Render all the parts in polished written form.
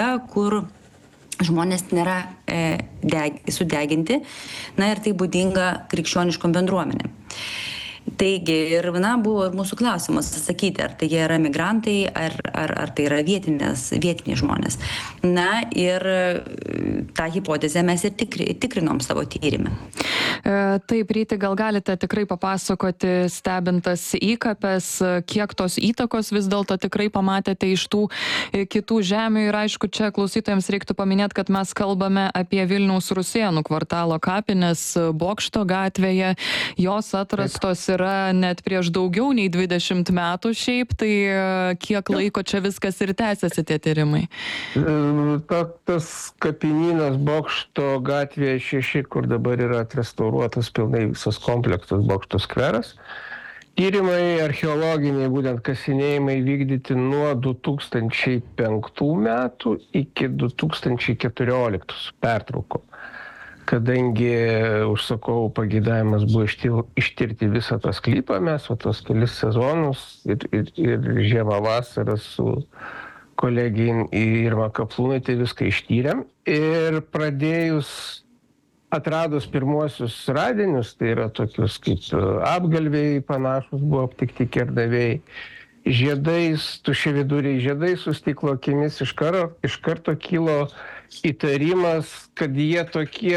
kur žmonės nėra sudeginti, na ir tai būdinga krikščioniškom bendruomenėm. Taigi, ir buvo ir mūsų klausimas atsakyti, ar tai jie yra migrantai, ar tai yra vietiniai žmonės. Na ir tą hipotezę mes ir tikrinom savo tyrimę. Taip, Ryti, gal galite tikrai papasakoti, stebintas įkapes, kiek tos įtakos vis dėlto tikrai pamatėte iš tų kitų žemių. Ir aišku, čia klausytojams reiktų paminėti, kad mes kalbame apie Vilniaus Rusėnų kvartalo kapines Bokšto gatvėje. Jos atrastos yra net prieš daugiau nei 20 metų šiaip, tai kiek laiko čia viskas ir tęsiasi tie tyrimai? Tas kapinynas Bokšto gatvėje 6, kur dabar yra atrestauruotas pilnai visas komplektas Bokšto skveras. Tyrimai archeologiniai, būtent kasinėjimai vykdyti nuo 2005 metų iki 2014 pertrauko. Kadangi užsakovų pageidavimas buvo ištirti visą tą sklypą, mes tos kelis sezonus ir žiemą vasarą su kolegija Irma Kaplūnaitė viską ištyrėm. Ir atradus pirmuosius radinius, tai yra tokius kaip apgalviai panašus buvo aptikti kernavėjai, žiedais, tuščiaviduriai žiedai su stiklo akimis, iš karto kilo įtarimas, kad jie tokie,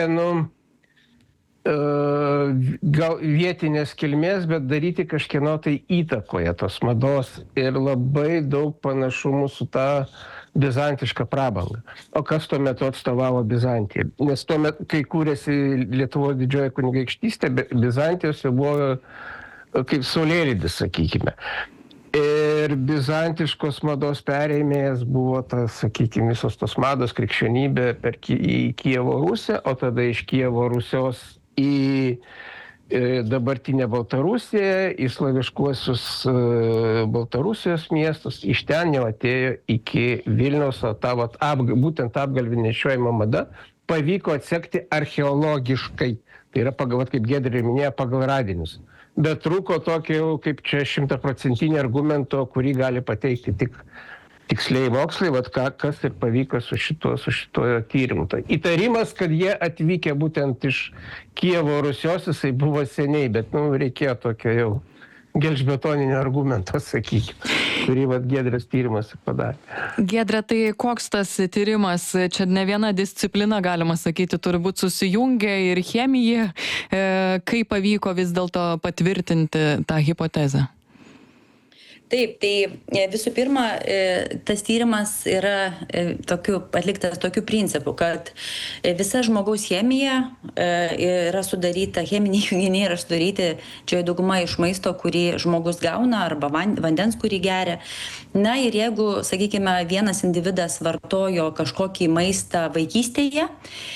gal vietinės kilmės, bet daryti kažkieno tai įtakoje tos mados ir labai daug panašumų su ta bizantiška prabanga. O kas tuo metu atstovavo Bizantiją? Nes tuo metu, kai kūrėsi Lietuvos didžioji kunigaikštystė, Bizantijos jau buvo kaip saulėlydis, sakykime. Ir bizantiškos mados perėmėjas buvo tas, sakykime, visos tos mados krikščionybė į Kijevo Rusią, o tada iš Kijevo Rusios į dabartinę Baltarusiją, į slaviškuosius Baltarusijos miestus, iš ten jau atėjo iki Vilniaus, būtent apgalvių nešiojimo mada pavyko atsekti archeologiškai. Tai yra, kaip Giedrė minėjo, pagal radinius. Bet trūko tokio jau kaip čia 100% argumento, kurį gali pateikti tik tiksliai mokslai, kas ir pavyko su šituo tyrimu. Tai įtarimas, kad jie atvykę būtent iš Kijevo Rusios, jisai buvo seniai, bet reikėjo tokio jau gelžbetoninio argumento, sakykime, kurį Giedrės tyrimas padarė. Giedrė, tai koks tas tyrimas? Čia ne viena disciplina, galima sakyti, turbūt susijungia ir chemija. Kaip pavyko vis dėlto patvirtinti tą hipotezę? Taip, tai visų pirma, tas tyrimas yra atliktas tokiu principu, kad visa žmogaus chemija yra sudaryta, cheminiai junginiai yra sudaryti čia dauguma iš maisto, kurį žmogus gauna, arba vandens, kurį geria. Na ir jeigu, sakykime, vienas individas vartojo kažkokį maistą vaikystėje,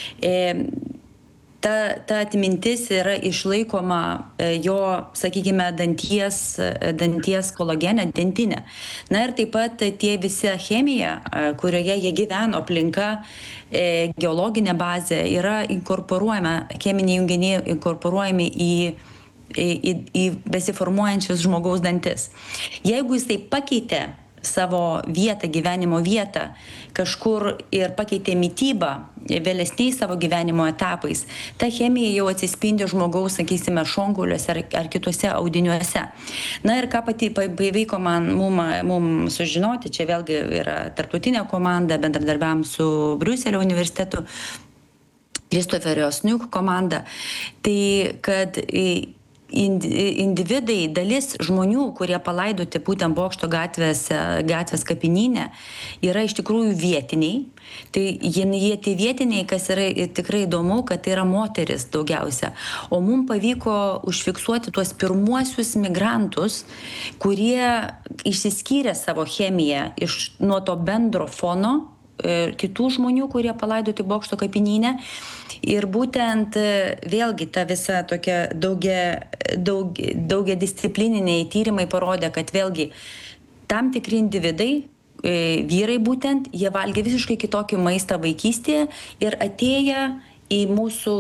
ta atmintis yra išlaikoma jo, sakykime, danties kolagene, dentinė. Na ir taip pat tie visa chemija, kurioje jie gyveno, aplinka, geologinė bazė, yra inkorporuojama, cheminiai junginiai inkorporuojami į besiformuojančius žmogaus dantis. Jeigu jis tai pakeitė savo vietą, gyvenimo vietą kažkur ir pakeitė mitybą vėlesniais savo gyvenimo etapais, ta chemija jau atsispindi žmogaus, sakysime, šonkauliuose ar kituose audiniuose. Na ir ką pavyko mum sužinoti, čia vėlgi yra tarptautinė komanda, bendradarbiavom su Briuselio universitetu, Kristoferio Sniuk komanda, tai kad individai, dalis žmonių, kurie palaidoti būtent Bokšto gatvės kapinyne, yra iš tikrųjų vietiniai. Tai jie tie vietiniai, kas yra tikrai įdomu, kad tai yra moteris daugiausia. O mums pavyko užfiksuoti tuos pirmuosius migrantus, kurie išsiskyrė savo chemiją nuo to bendro fono kitų žmonių, kurie palaidoti Bokšto kapinyne. Ir būtent vėlgi ta visa tokia daugia disciplininiai tyrimai parodė, kad vėlgi tam tikri individai, vyrai būtent, jie valgė visiškai kitokį maistą vaikystėje ir atėję į mūsų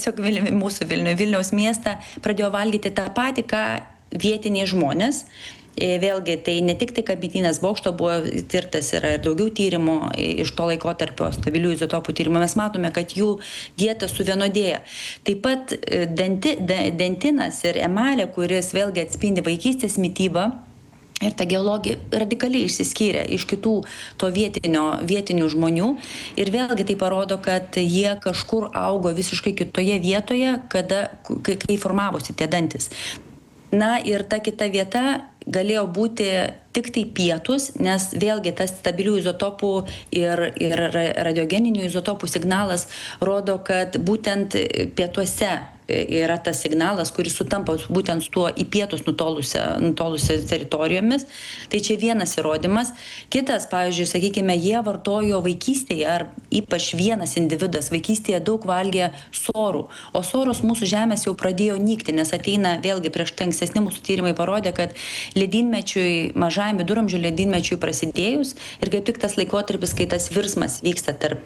Vilniaus miestą, pradėjo valgyti tą patį, ką vietiniai žmonės. Vėlgi, tai ne tik tai, kad Medinės bokšto buvo tirtas, yra ir daugiau tyrimų iš to laikotarpio, stabilių izotopų tyrimų. Mes matome, kad jų dieta suvienodėja. Taip pat dentinas ir emalė, kuris vėlgi atspindi vaikystės mitybą, ir ta geologija radikaliai išsiskyrė iš kitų to vietinių žmonių. Ir vėlgi tai parodo, kad jie kažkur augo visiškai kitoje vietoje, kai formavosi tie dantis. Na ir ta kita vieta galėjo būti tik tai pietus, nes vėlgi tas stabilių izotopų ir radiogeninių izotopų signalas rodo, kad būtent pietuose yra tas signalas, kuris sutampa būtent su tuo į pietus nutolusia teritorijomis. Tai čia vienas įrodymas. Kitas, pavyzdžiui, sakykime, jie vartojo vaikystėje, ar ypač vienas individas vaikystėje daug valgė sorų. O soros mūsų žemės jau pradėjo nykti, nes ateina, vėlgi prieš tai ankstesni mūsų tyrimai parodė, kad ledynmečiui, mažajam viduramžių ledynmečiui prasidėjus ir kaip tik tas laikotarpis, kai tas virsmas vyksta tarp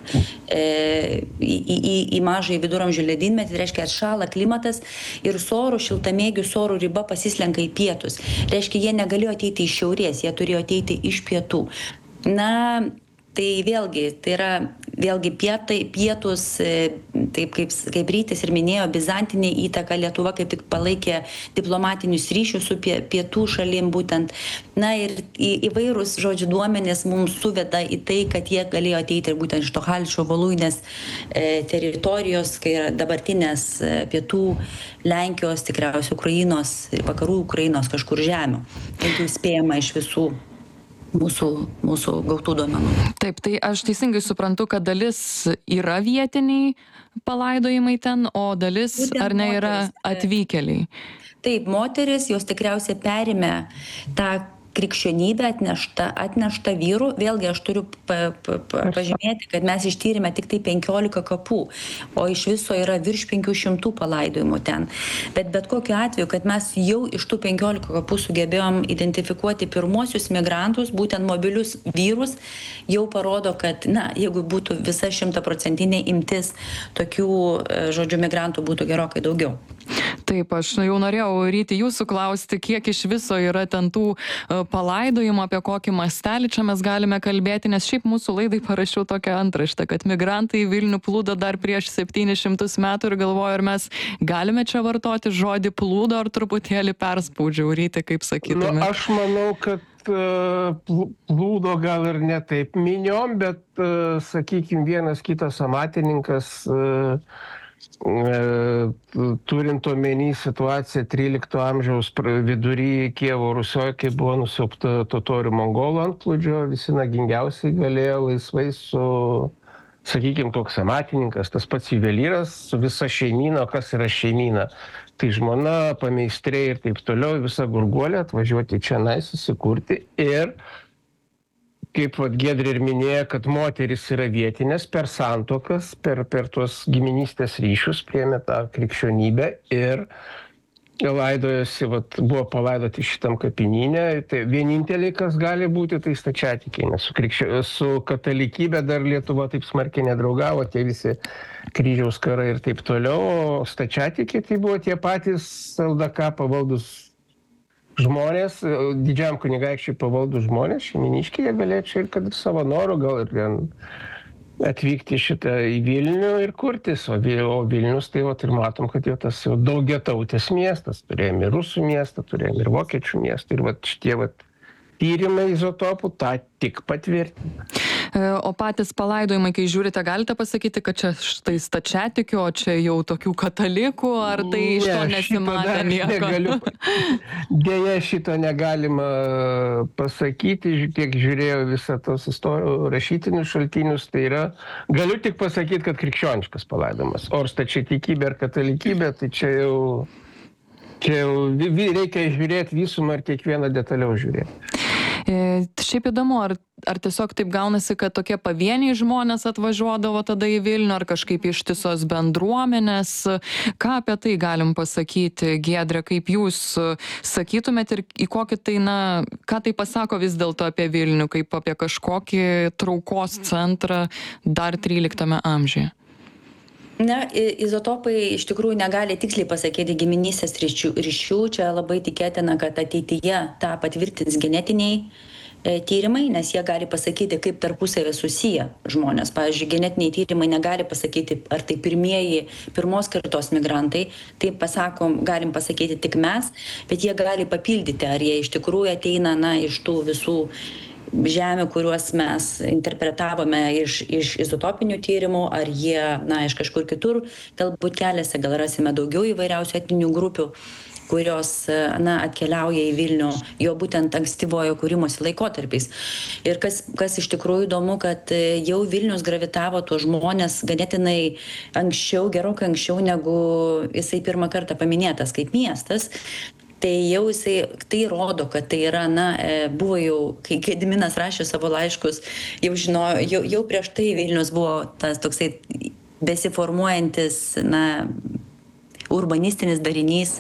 į mažąjį viduramžių ledynmetį, tai reiškia atšąla klimatas ir sorų, šiltamėgių sorų riba pasislenka į pietus. Reiškia, jie negalėjo ateiti iš šiaurės, jie turėjo ateiti iš pietų. Na, tai vėlgi, tai yra vėlgi pietus, taip kaip Rytis ir minėjo, bizantinė įtaka, Lietuva kaip tik palaikė diplomatinius ryšius su pietų šalim būtent. Na ir įvairūs, žodžiu, duomenys mums suveda į tai, kad jie galėjo ateiti ir būtent iš to Haličo Voluinės teritorijos, kai yra dabartinės pietų Lenkijos, tikriausiai Ukrainos ir vakarų Ukrainos kažkur žemių. Tai jau spėjama iš visų mūsų gautų duomenų. Taip, tai aš teisingai suprantu, kad dalis yra vietiniai palaidojimai ten, o dalis būtent ar ne yra atvykėliai? Taip, moteris, jos tikriausiai perėmė tą krikščionybę atneštą vyrų. Vėlgi aš turiu pažymėti, kad mes ištyrėme tik tai 15 kapų, o iš viso yra virš 500 palaidojimų ten. Bet kokiu atveju, kad mes jau iš tų 15 kapų sugebėjom identifikuoti pirmuosius migrantus, būtent mobilius vyrus, jau parodo, kad, na, jeigu būtų visa 100% imtis tokių, žodžiu, migrantų būtų gerokai daugiau. Taip, aš jau norėjau, Ryti, jūsų klausti, kiek iš viso yra ten tų palaidojimų, apie kokį mastelį čia mes galime kalbėti, nes šiaip mūsų laidai parašiau tokią antraštę, kad migrantai į Vilnių plūdo dar prieš 700 metų ir galvoju, ar mes galime čia vartoti žodį plūdo, ar truputėlį perspaudžiau, Ryti, kaip sakytume. Nu, aš manau, kad plūdo gal ir ne taip miniom, bet, sakykime, vienas kitas amatininkas turint omeny situaciją 13 amžiaus vidury Kijevo Rusioje, kai buvo nusiaubta totorių mongolų antplūdžio, visi nagingiausiai galėjo laisvai sakykime, toks amatininkas, tas pats juvelyras, su visa šeimyna, kas yra šeimyna. Tai žmona, pameistrė ir taip toliau, visa gurguolė atvažiuoti čia susikurti ir kaip Giedrė ir minėjo, kad moteris yra vietinės per santuokas, per tuos giminystės ryšius priėmė tą krikščionybę ir laidojosi, buvo palaidoti šitam kapinyne. Tai vieninteliai, kas gali būti, tai stačiatikiai, nes su katalikybė dar Lietuva taip smarkiai nedraugavo, tie visi kryžiaus karai ir taip toliau, o stačiatikiai tai buvo tie patys LDK pavaldus žmonės, didžiam kunigaikščiui pavaldų žmonės, šeiminiškiai, jie galėčiau ir kad ir savo norų gal ir atvykti į Vilnių ir kurtis. O Vilnius, tai ir matom, kad jau tas jau daugiatautis miestas. Turėjom ir rusų miestą, turėjom ir vokiečių miestą. Ir šitie tyrimai izotopų tą tik patvirtina. O patys palaidojimai, kai žiūrite, galite pasakyti, kad čia štai stačiatikių, o čia jau tokių katalikų, ar tai iš to nesimatė nieko? Deja, šito negalima pasakyti, kiek žiūrėjau visą tos rašytinius šaltinius, tai yra, galiu tik pasakyti, kad krikščioniškas palaidojimas. O stačiatikybė ar katalikybė, tai čia jau reikia žiūrėti visumą ir kiekvieną detaliau žiūrėti. Šiaip įdomu, ar tiesiog taip gaunasi, kad tokie pavieniai žmonės atvažiuodavo tada į Vilnių, ar kažkaip ištisos bendruomenės. Ką apie tai galim pasakyti, Giedrė, kaip jūs sakytumėt ir į kokį tai, ką tai pasako vis dėlto apie Vilnių, kaip apie kažkokį traukos centrą dar 13 amžiuje? Na, izotopai iš tikrųjų negali tiksliai pasakyti giminystės ryšių. Čia labai tikėtina, kad ateityje tą patvirtins genetiniai tyrimai, nes jie gali pasakyti, kaip tarpusavį susiję žmonės. Pavyzdžiui, genetiniai tyrimai negali pasakyti, ar tai pirmos kartos migrantai, tai galim pasakyti tik mes, bet jie gali papildyti, ar jie iš tikrųjų ateina iš tų visų žemių, kuriuos mes interpretavome iš izotopinių tyrimų, ar jie, iš kažkur kitur, galbūt keliasi, gal rasime daugiau įvairiausių etninių grupių, kurios, atkeliauja į Vilnių jo būtent ankstyvojo kūrimosi laikotarpiais. Ir kas iš tikrųjų įdomu, kad jau Vilnius gravitavo tuos žmonės ganėtinai anksčiau, gerokai anksčiau, negu jisai pirmą kartą paminėtas kaip miestas. Tai jau tai rodo, kad tai yra, buvo jau, kai Gediminas rašė savo laiškus, jau prieš tai Vilnius buvo tas toksai besiformuojantis, urbanistinis darinys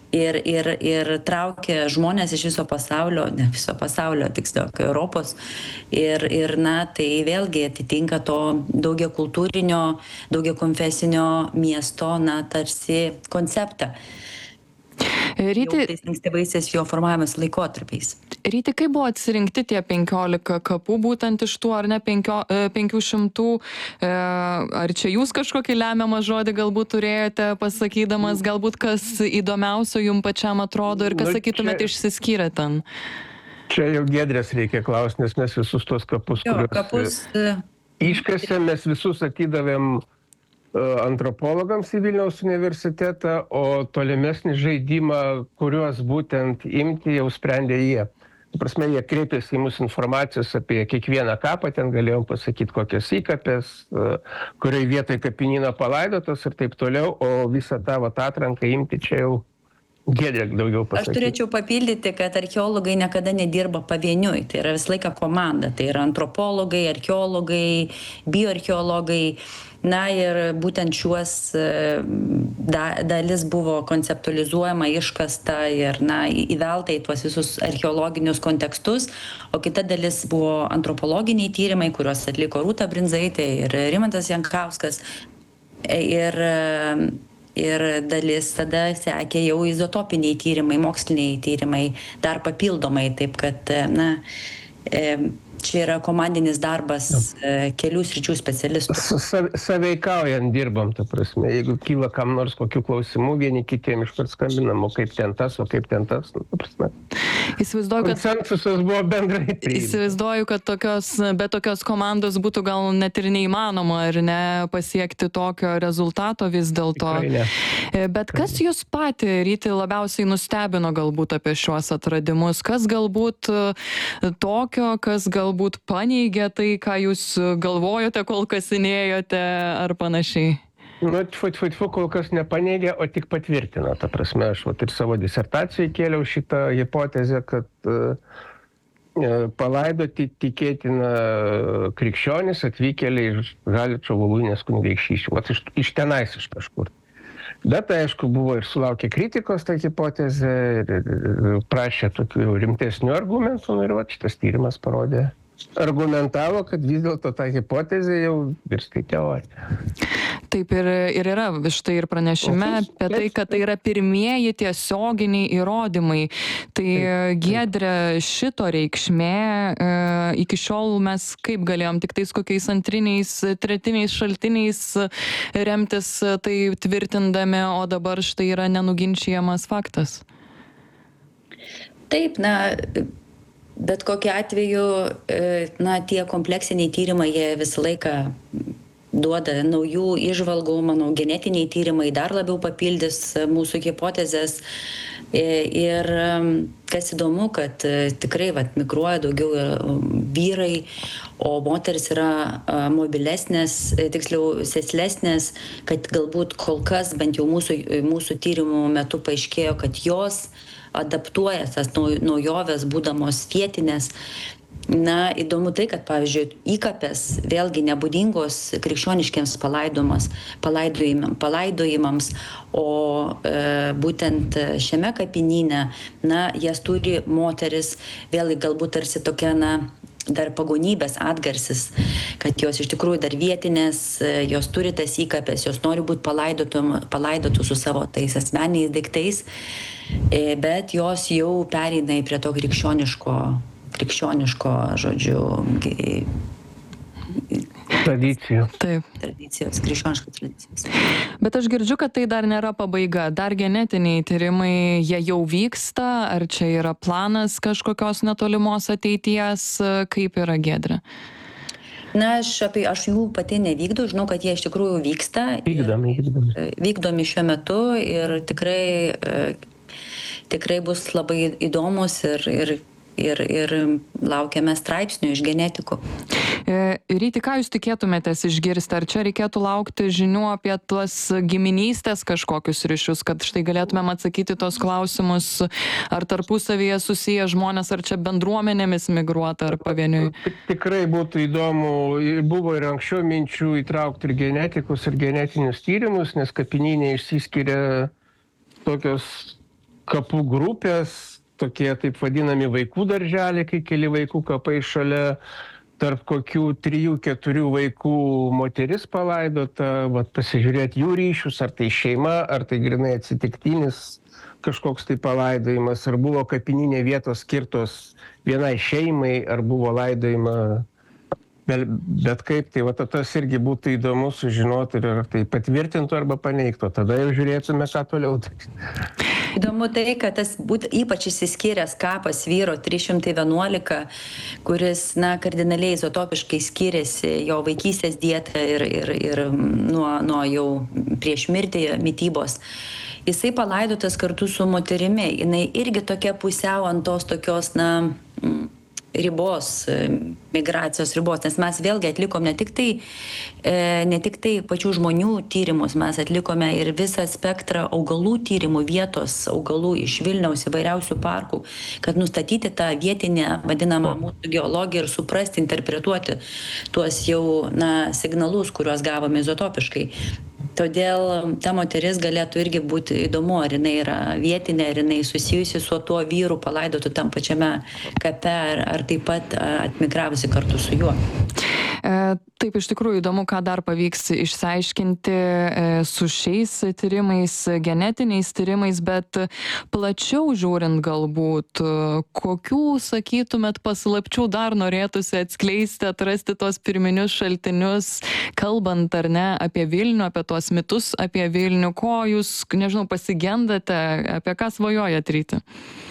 ir traukė žmonės iš viso pasaulio, ne viso pasaulio, tiksliau, Europos. Ir tai vėlgi atitinka to daugiakultūrinio, daugiakonfesinio miesto, tarsi konceptą. Ryti, jau tais ankstyvaisiais jo formavimas laikotarpiais. Ryti, kaip buvo atsirinkti tie 15 kapų, būtent iš tų, ar ne, 500? Ar čia jūs kažkokį lemiamą žodį galbūt turėjote pasakydamas, galbūt kas įdomiausio jums pačiam atrodo ir kas, sakytumėte, išsiskyrė ten? Čia jau Giedrės reikia klausti, nes mes visus tos kapus, kuriuos iškasėm, mes visus atidavėm antropologams į Vilniaus universitetą, o tolimesnį žaidimą, kuriuos būtent imti, jau sprendė jie. Prasme, jie kreipėsi į mūsų informacijos apie kiekvieną kapą, ten galėjom pasakyti, kokios įkapės, kuriai vietoj kapinyno palaidotos ir taip toliau, o visą tą atranką imti čia jau Giedrė daugiau pasakyti. Aš turėčiau papildyti, kad archeologai niekada nedirba pavieniui, tai yra visą laiką komanda, tai yra antropologai, archeologai, bioarcheologai. Ir būtent šiuos dalis buvo konceptualizuojama, iškasta ir įvelta į tuos visus archeologinius kontekstus, o kita dalis buvo antropologiniai tyrimai, kuriuos atliko Rūta Brindzaitė ir Rimantas Jankauskas. Ir dalis tada sekė jau izotopiniai tyrimai, moksliniai tyrimai, dar papildomai, taip kad, čia yra komandinis darbas kelių sričių specialistų. Saveikaujant dirbam, ta prasme. Jeigu kyla kam nors kokių klausimų, vieni kitiem iškart skambinam, o kaip ten tas, ta prasme. Konsensusas buvo bendrai. Įsivaizduoju, kad be tokios komandos būtų gal net ir neįmanoma, ar ne, pasiekti tokio rezultato vis dėlto. Bet kas jūs patį, Ryti, labiausiai nustebino galbūt apie šiuos atradimus? Kas galbūt tokio, kas galbūt paneigė tai, ką jūs galvojote, kol kasinėjote ar panašiai? Kol kas nepaneigė, o tik patvirtino. Ta prasme, aš ir savo disertacijai kėliau šitą hipotezę, kad palaidoti tikėtina krikščionys atvykėliai iš Haličo Voluinės kunigaikštysčių. Iš tenais iš kažkur. Bet aišku, buvo ir sulaukė kritikos ta hipotezė ir prašė tokių rimtesnių argumentų. Ir šitas tyrimas argumentavo, kad vis dėlto ta hipotezė jau virsta į teoriją. Taip ir yra štai ir pranešime apie tai, kad tai yra pirmieji tiesioginiai įrodymai. Tai Giedrė, šito reikšmė iki šiol mes kaip galėjom tik tais kokiais antriniais, tretiniais šaltiniais remtis tai tvirtindami, o dabar štai yra nenuginčijamas faktas. Taip, bet kokiu atveju, tie kompleksiniai tyrimai, jie visą laiką duoda naujų įžvalgų, manau, genetiniai tyrimai dar labiau papildys mūsų hipotezės. Ir kas įdomu, kad tikrai migruoja daugiau vyrai, o moteris yra mobilesnės, tiksliau sėslesnės, kad galbūt kol kas, bent jau mūsų tyrimų metu paaiškėjo, kad jos adaptuoja tas naujoves, būdamos vietinės. Įdomu tai, kad, pavyzdžiui, įkapės vėlgi nebūdingos krikščioniškiams palaidojimams, o būtent šiame kapinyne, jas turi moteris, vėlgi galbūt tarsi tokia, dar pagonybės atgarsis, kad jos iš tikrųjų dar vietinės, jos turi tas įkapės, jos nori būti palaidotų su savo tais asmeniniais daiktais, bet jos jau pereina prie to krikščioniško, žodžiu, Tradicijos. Taip. tradicijos, krikščioniškos tradicijos. Bet aš girdžiu, kad tai dar nėra pabaiga. Dar genetiniai tyrimai, jie jau vyksta, ar čia yra planas kažkokios netolimos ateities, kaip yra, Giedre? Na, aš jų pati nevykdau, žinau, kad jie iš tikrųjų vyksta. Vykdomi šiuo metu ir tikrai bus labai įdomus ir laukiame straipsnių iš genetikų. Ryti, ką jūs tikėtumėtės išgirsti? Ar čia reikėtų laukti žinių apie tuos giminystės kažkokius ryšius, kad štai galėtumėm atsakyti tos klausimus, ar tarpusavyje susiję žmonės, ar čia bendruomenėmis migruota, ar pavieniui? Tikrai būtų įdomu, buvo ir anksčiau minčių įtraukti ir genetikus, ir genetinius tyrimus, nes kapinyne išsiskiria tokios kapų grupės, tokie taip vadinami vaikų darželiai, kai keli vaikų kapai šalia, tarp kokių 3-4 vaikų moteris palaidota, pasižiūrėti jų ryšius, ar tai šeima, ar tai grinai atsitiktinis kažkoks tai palaidojimas, ar buvo kapininė vietos skirtos vienai šeimai, ar buvo laidojima, bet kaip, tai tas irgi būtų įdomu sužinoti, ar tai patvirtintų arba paneigtų, tada jau žiūrėtume, ką toliau. Įdomu tai, kad tas ypač išsiskyręs kapas vyro 311, kuris, kardinaliai izotopiškai skiriasi jo vaikystės dieta ir nuo jau prieš mirtį mitybos. Jisai palaidotas kartu su moterimi. Jinai irgi tokia pusiau ant tos tokios, ribos, migracijos ribos, nes mes vėlgi atlikom ne tik tai pačių žmonių tyrimus, mes atlikome ir visą spektrą augalų tyrimų, vietos augalų iš Vilniaus įvairiausių parkų, kad nustatyti tą vietinę vadinamą mūsų geologiją ir suprasti, interpretuoti tuos jau signalus, kuriuos gavome izotopiškai. Todėl ta moteris galėtų irgi būti įdomu, ar jinai yra vietinė, ar jinai susijusi su tuo vyru palaidotu tam pačiame kape, ar taip pat atmigravusi kartu su juo. Taip, iš tikrųjų įdomu, ką dar pavyks išsiaiškinti su šiais tyrimais, genetiniais tyrimais, bet plačiau žiūrint galbūt, kokių, sakytumėt, paslapčių dar norėtųsi atskleisti, atrasti tos pirminius šaltinius, kalbant ar ne apie Vilnių, apie tuos mitus apie Vilnių, ko jūs, nežinau, pasigendate, apie ką svajojat, Ryti?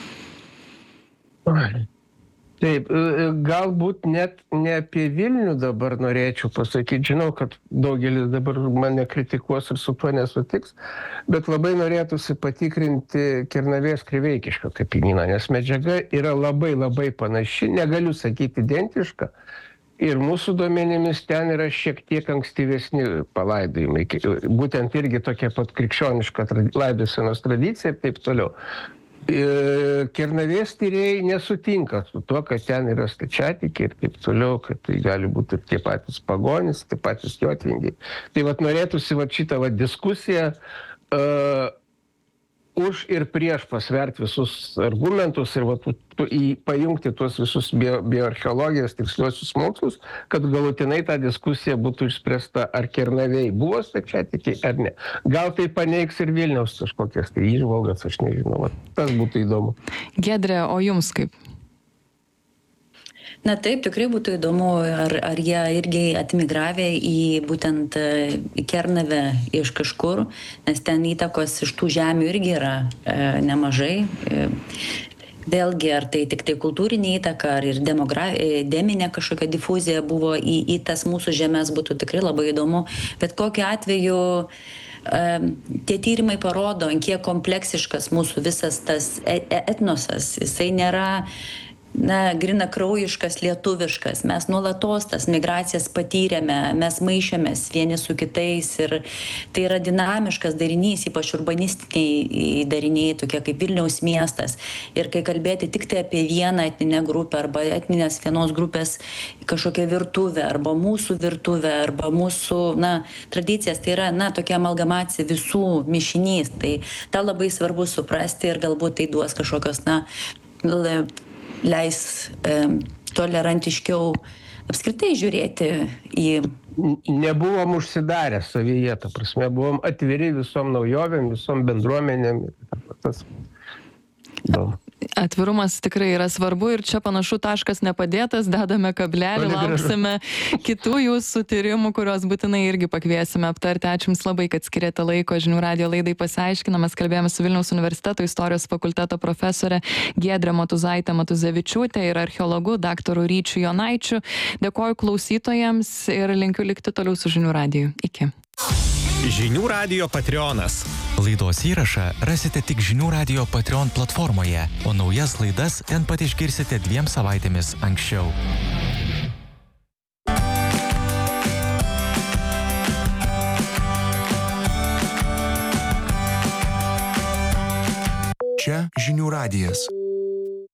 Taip, galbūt net ne apie Vilnių dabar norėčiau pasakyti. Žinau, kad daugelis dabar mane kritikuos ir su tuo nesutiks, bet labai norėtųsi patikrinti Kernavės Kriveikiškio kapinyną, nes medžiaga yra labai labai panaši, negaliu sakyti identiška. Ir mūsų duomenimis ten yra šiek tiek ankstyvesni palaidojimai, būtent irgi tokia pat krikščioniška laidosenos tradicija ir taip toliau. Kernavės tyrėjai nesutinka su tuo, kad ten yra stačiatikiai ir taip toliau, kad tai gali būti ir tie patys pagonys, tie patys jotvingiai. Tai norėtųsi šitą diskusiją už ir prieš pasverti visus argumentus ir pajungti tuos visus bioarcheologijos tiksliuosius mokslus, kad galutinai ta diskusija būtų išspręsta, ar Kernavėj buvo stačiatikiai ar ne. Gal tai paneigs ir Vilniaus kažkokias tai įžvalgas, aš nežinau. Tas būtų įdomu. Giedre, o jums kaip? Na taip, tikrai būtų įdomu, ar jie irgi atmigravę į būtent Kernavę iš kažkur, nes ten įtakos iš tų žemių irgi yra nemažai. Vėlgi, ar tai tik tai kultūrinė įtaka, ar ir deminė kažkokia difuzija buvo į tas mūsų žemės, būtų tikrai labai įdomu. Bet kokiu atveju tie tyrimai parodo, kiek kompleksiškas mūsų visas tas etnosas. Jisai nėra grina kraujiškas, lietuviškas. Mes nuolatos tas migracijas patyrėme, mes maišėmės vieni su kitais ir tai yra dinamiškas darinys, ypač urbanistiniai dariniai, tokie kaip Vilniaus miestas. Ir kai kalbėti tik tai apie vieną etninę grupę arba etninės vienos grupės kažkokią virtuvę arba mūsų virtuvę arba mūsų tradicijas, tai yra tokia amalgamacija visų mišinys. Tai tą labai svarbu suprasti ir galbūt tai duos kažkokios leis tolerantiškiau apskritai žiūrėti į... Nebuvom užsidarę savyje, ta prasme, buvom atviri visom naujovėm, visom bendruomenėm. Tas... Atvirumas tikrai yra svarbu ir čia panašu taškas nepadėtas, dedame kablelį, lauksime kitų jūsų tyrimų, kuriuos būtinai irgi pakviesime aptarti. Ačiū Jums labai, kad skiriate laiko Žinių radijo laidai Pasiaiškiname. Kalbėjome su Vilniaus universiteto istorijos fakulteto profesorė Giedre Matuzaite Matuzevičiūtė ir archeologu daktaru Ryčiu Jonaičiu. Dėkoju klausytojams ir linkiu likti toliau su Žinių radiju. Iki. Žinių radijo Patreonas. Laidos įrašą rasite tik Žinių radijo Patreon platformoje, o naujas laidas ten pat išgirsite 2 savaitėmis anksčiau. Čia Žinių radijas.